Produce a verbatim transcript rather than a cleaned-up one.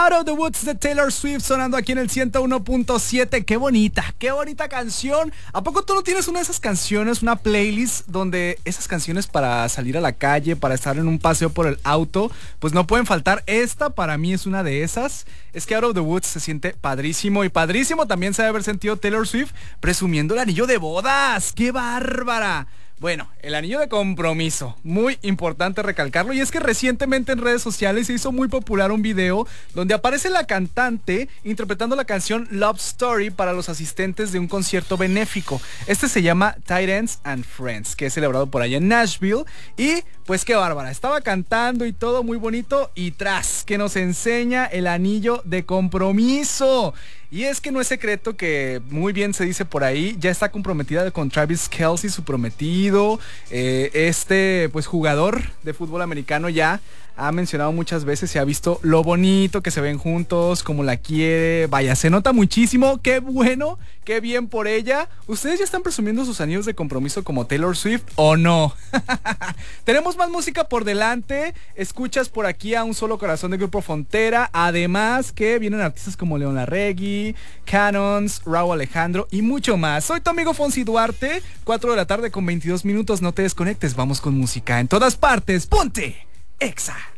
Out of the Woods de Taylor Swift sonando aquí en el ciento uno punto siete. Qué bonita, qué bonita canción. ¿A poco tú no tienes una de esas canciones, una playlist donde esas canciones para salir a la calle, para estar en un paseo por el auto, pues no pueden faltar? Esta para mí es una de esas. Es que Out of the Woods se siente padrísimo, y padrísimo también se debe haber sentido Taylor Swift presumiendo el anillo de bodas. ¡Qué bárbara! Bueno, el anillo de compromiso, muy importante recalcarlo, y es que recientemente en redes sociales se hizo muy popular un video donde aparece la cantante interpretando la canción Love Story para los asistentes de un concierto benéfico. Este se llama Titans and Friends, que es celebrado por allá en Nashville, y pues qué bárbara, estaba cantando y todo muy bonito, y tras que nos enseña el anillo de compromiso. Y es que no es secreto que, muy bien se dice por ahí, ya está comprometida con Travis Kelce, su prometido. Eh, este pues jugador de fútbol americano ya ha mencionado muchas veces y ha visto lo bonito que se ven juntos, cómo la quiere. Vaya, se nota muchísimo. Qué bueno, qué bien por ella. ¿Ustedes ya están presumiendo sus anillos de compromiso como Taylor Swift o no? Tenemos más música por delante. Escuchas por aquí a Un Solo Corazón de Grupo Frontera. Además que vienen artistas como León Larregui, Canons, Rauw Alejandro y mucho más. Soy tu amigo Fonsi Duarte. cuatro de la tarde con veintidós minutos. No te desconectes, vamos con música en todas partes. ¡Ponte Exa!